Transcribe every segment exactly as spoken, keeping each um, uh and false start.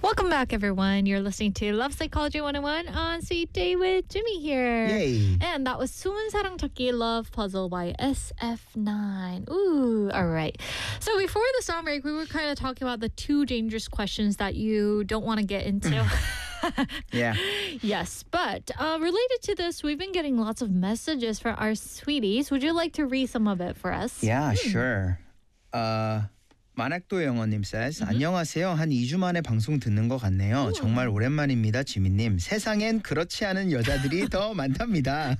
Welcome back, everyone. You're listening to Love Psychology one oh one on Sweet Day with Jimmy here. Yay. And that was 숨은 사랑 찾기 Love Puzzle by S F nine. Ooh, all right. So before the song break, we were kind of talking about the two dangerous questions that you don't want to get into. Yeah. Yes, but uh, related to this, we've been getting lots of messages from our sweeties. Would you like to read some of it for us? Yeah, sure. Uh, 만학도 영어님 says, 안녕하세요. 한 이 주 만에 방송 듣는 것 같네요. 정말 오랜만입니다, 지민님. 세상엔 그렇지 않은 여자들이 더 많답니다.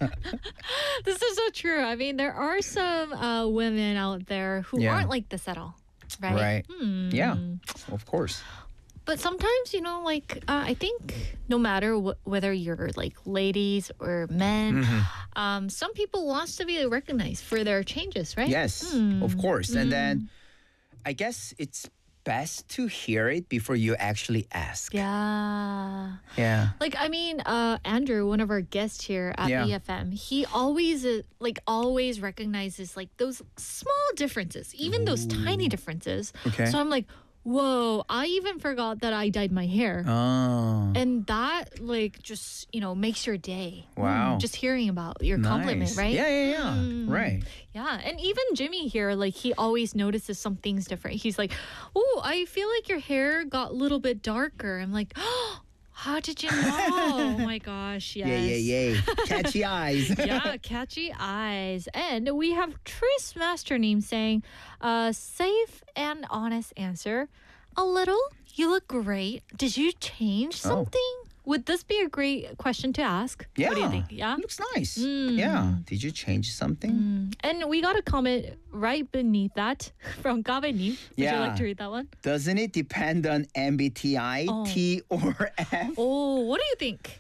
This is so true. I mean, there are some uh, women out there who Yeah. aren't like this at all, right? Right. Hmm. Yeah, of course. But sometimes, you know, like, uh, I think no matter wh- whether you're like ladies or men, um, some people wants to be recognized for their changes, right? Yes, of course. And then I guess it's best to hear it before you actually ask. Yeah. Yeah. Like, I mean, uh, Andrew, one of our guests here at Yeah. B F M, he always, uh, like, always recognizes, like, those small differences, even those tiny differences. Okay. So I'm like, whoa, I even forgot that I dyed my hair. Oh. And that, like, just, you know, makes your day. Wow. Mm, just hearing about your compliment, Nice. right? Yeah, yeah, yeah. Mm. Right. Yeah. And even Jimmy here, like, he always notices some things different. He's like, oh, I feel like your hair got a little bit darker. I'm like, oh, how did you know? Oh, my gosh. Yes. Yeah, yeah, yeah. Catchy eyes. Yeah, catchy eyes. And we have Tris Mastername saying, uh, safe and honest answer. A little. You look great. Did you change Oh. something? Would this be a great question to ask? Yeah. What do you think? Yeah. Looks nice. Mm. Yeah. Did you change something? And we got a comment right beneath that from Gabe님. Would you Yeah. like to read that one? Doesn't it depend on M B T I, Oh. T, or F? Oh, what do you think?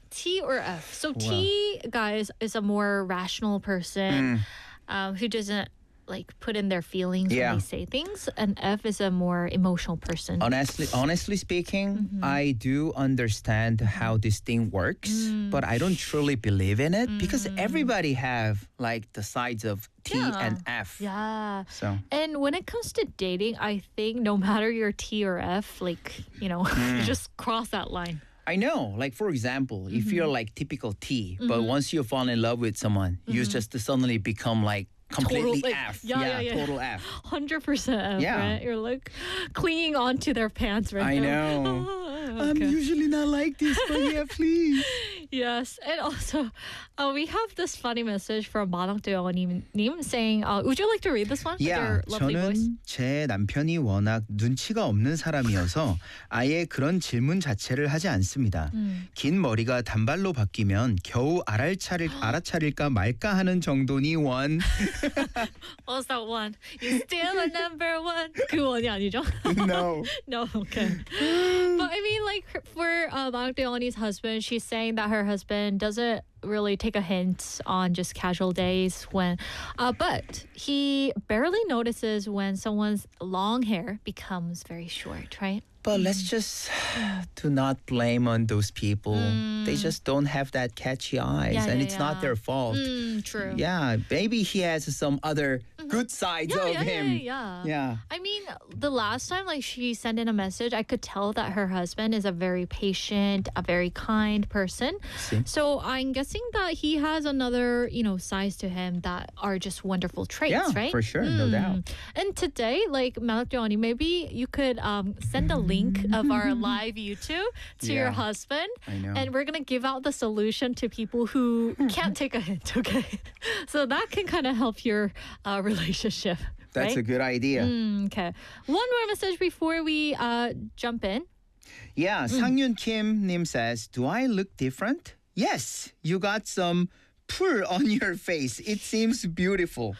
T or F? So T, guys, is a more rational person um, who doesn't like put in their feelings Yeah. when they say things, and F is a more emotional person. Honestly, honestly speaking, Mm-hmm. I do understand how this thing works, Mm. but I don't truly believe in it because everybody have like the sides of T Yeah. and F. Yeah. So And when it comes to dating, I think no matter your T or F, like, you know, you just cross that line. I know, like for example, if Mm-hmm. you're like typical T, but once you fall in love with someone, you just suddenly become like completely like, F. yeah, yeah, yeah. total F. one hundred percent F, Yeah. right? You're like clinging on to their pants right I now. know. I'm Okay. usually not like this, but yeah, please. Yes, and also uh, we have this funny message from 만학도 영어님 saying, uh, would you like to read this one? With Yeah, your lovely voice? 저는 제 남편이 워낙 눈치가 없는 사람이어서 아예 그런 질문 자체를 하지 않습니다. 긴 머리가 단발로 바뀌면 겨우 알아차릴, 알아차릴까 말까 하는 정도니 원. What was that one? You still a number one. 그 원이 아니죠? No. No, okay. But I mean, like her- for uh, 만학도 영어님's husband, she's saying that her husband doesn't really take a hint on just casual days when, uh, but he barely notices when someone's long hair becomes very short, right? But let's just do not blame on those people. They just don't have that catchy eyes, Yeah, and yeah, it's not yeah. their fault. Mm, true. Yeah, maybe he has some other good sides Yeah, of yeah, him. yeah, yeah. Yeah. I mean, the last time like she sent in a message, I could tell that her husband is a very patient, a very kind person. See? So I'm guessing that he has another, you know, sides to him that are just wonderful traits, Yeah, right? for sure, no Mm. doubt. And today, like Malakjoni, maybe you could um, send a link of our live YouTube to your Yeah. husband. I know. And we're gonna give out the solution to people who can't take a hint, okay? So that can kind of help your uh, relationship. That's right? a good idea. Mm, okay. One more message before we uh, jump in. Yeah, Sangyun Kim 님 says, do I look different? Yes, you got some purr on your face. It seems beautiful.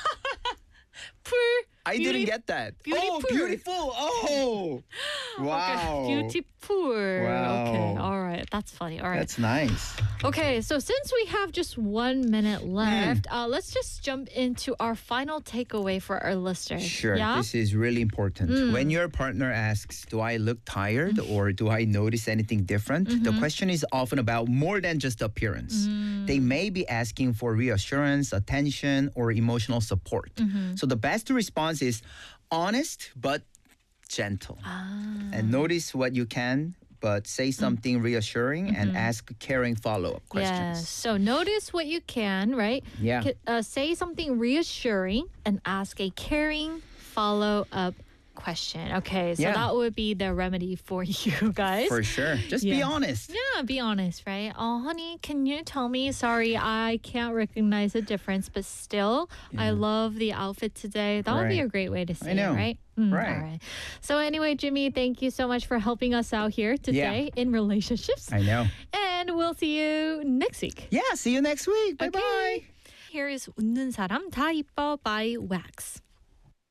Purr. I didn't get that. Oh, Beautiful. beautiful. Oh, wow. Okay. Beautiful. Wow. Okay. All right. That's funny. All right. That's nice. Okay, so since we have just one minute left, uh, let's just jump into our final takeaway for our listeners. Sure, Yeah. this is really important. When your partner asks, do I look tired or do I notice anything different? The question is often about more than just appearance. They may be asking for reassurance, attention, or emotional support. So the best response is honest but gentle. Ah. And notice what you can, but say something reassuring and ask caring follow-up questions. Yes. So notice what you can, right? Yeah. K- Uh, say something reassuring and ask a caring follow-up question. Okay, so Yeah. that would be the remedy for you guys. For sure. Just be Yeah. honest. Yeah, be honest, right? Oh, honey, can you tell me? Sorry, I can't recognize the difference, but still, I Yeah. love the outfit today. That would be Right. a great way to say know. it, right? Mm, Right. All right. So anyway, Jimmy, thank you so much for helping us out here today in relationships. I know. And we'll see you next week. Yeah, see you next week. Bye-bye. Okay. Here is 웃는 사람 다 이뻐 by Wax.